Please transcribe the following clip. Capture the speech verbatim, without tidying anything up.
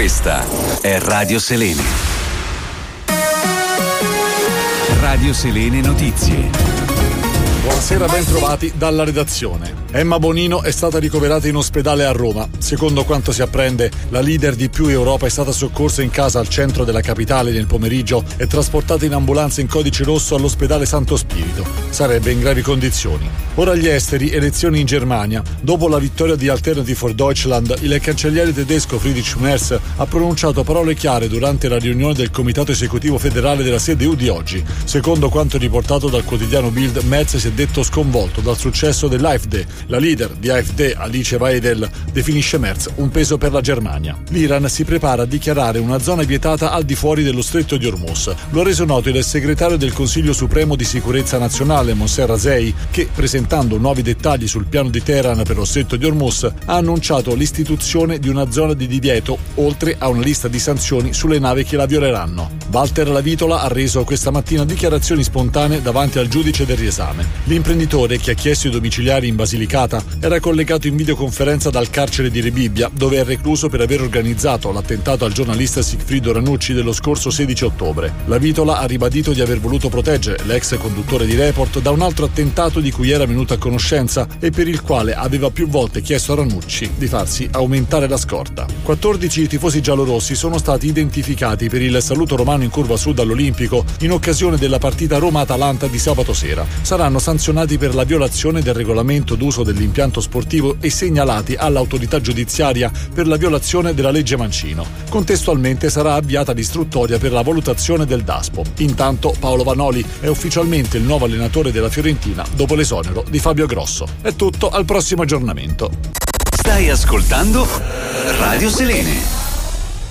Questa è Radio Selene. Radio Selene Notizie. Buonasera, ben trovati dalla redazione. Emma Bonino è stata ricoverata in ospedale a Roma. Secondo quanto si apprende, la leader di Più Europa è stata soccorsa in casa al centro della capitale nel pomeriggio e trasportata in ambulanza in codice rosso all'ospedale Santo Spirito. Sarebbe in gravi condizioni. Ora agli esteri, elezioni in Germania. Dopo la vittoria di Alternative for Deutschland, il cancelliere tedesco Friedrich Merz ha pronunciato parole chiare durante la riunione del Comitato Esecutivo Federale della C D U di oggi. Secondo quanto riportato dal quotidiano Bild, Merz si è detto sconvolto dal successo dell'A F D. La leader di A F D, Alice Weidel, definisce Merz un peso per la Germania. L'Iran si prepara a dichiarare una zona vietata al di fuori dello stretto di Hormuz. Lo ha reso noto il segretario del Consiglio Supremo di Sicurezza Nazionale, Mosser Rasei, che, presentando nuovi dettagli sul piano di Teheran per lo stretto di Hormuz, ha annunciato l'istituzione di una zona di divieto, oltre a una lista di sanzioni sulle navi che la violeranno. Walter Lavitola ha reso questa mattina dichiarazioni spontanee davanti al giudice del riesame. L'imprenditore, che ha chiesto i domiciliari in Basilicata, era collegato in videoconferenza dal carcere di Rebibbia, dove è recluso per aver organizzato l'attentato al giornalista Sigfrido Ranucci dello scorso sedici ottobre. La Vitola ha ribadito di aver voluto proteggere l'ex conduttore di Report da un altro attentato di cui era venuto a conoscenza e per il quale aveva più volte chiesto a Ranucci di farsi aumentare la scorta. quattordici tifosi giallorossi sono stati identificati per il saluto romano in curva sud all'Olimpico in occasione della partita Roma-Atalanta di sabato sera. Saranno sanzionati per la violazione del regolamento d'uso dell'impianto sportivo e segnalati all'autorità giudiziaria per la violazione della legge Mancino. Contestualmente sarà avviata l'istruttoria per la valutazione del DASPO. Intanto Paolo Vanoli è ufficialmente il nuovo allenatore della Fiorentina dopo l'esonero di Fabio Grosso. È tutto, al prossimo aggiornamento. Stai ascoltando Radio Selene.